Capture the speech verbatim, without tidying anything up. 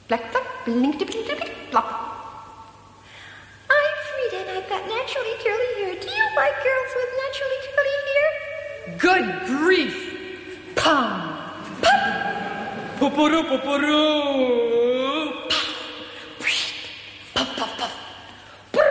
Black, black, blink, blink, blink, blop. I'm Frida, and I've got naturally curly hair. Do you like girls with naturally curly hair? Good grief! Pum! Pop! Poo-poo-doo, poo-poo-doo!